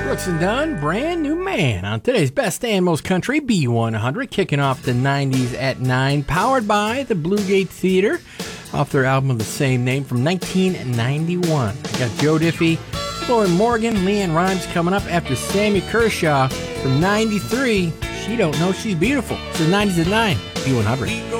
Brooks and Dunn, Brand New Man on today's Best and Most Country B100, kicking off the 90s at 9, powered by the Bluegate Theater, off their album of the same name from 1991. We got Joe Diffie, Lauren Morgan, Leanne Rimes coming up after Sammy Kershaw from 93. She Don't Know She's Beautiful. It's the 90s at 9, B100.